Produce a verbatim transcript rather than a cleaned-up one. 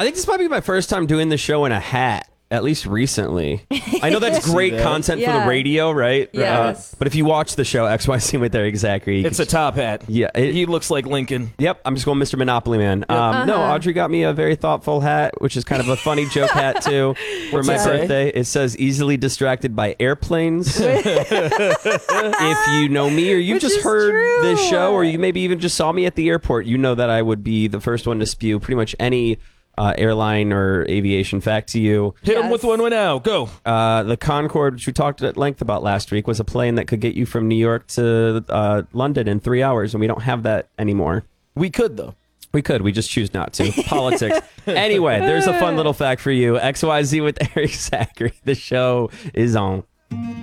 think this might be my first time doing the show in a hat. At least recently. I know that's great that. content yeah. for the radio, right? Yes. Uh, but if you watch the show X Y Z with Eric Zachary, It's a top hat. Yeah, it, he looks like Lincoln. Yep, I'm just going Mister Monopoly Man. Um, Uh-huh. No, Audrey got me a very thoughtful hat, which is kind of a funny joke hat too. For my it say? birthday, it says "easily distracted by airplanes." If you know me, or you Which just is heard true. this show, or you maybe even just saw me at the airport, you know that I would be the first one to spew pretty much any uh, airline or aviation fact to you. Hit him Yes. with one now. Go. Uh, the Concorde, which we talked at length about last week, was a plane that could get you from New York to uh, London in three hours, and we don't have that anymore. We could, though. We could. We just choose not to. Politics. Anyway, there's a fun little fact for you. X Y Z with Eric Zachary. The show is on.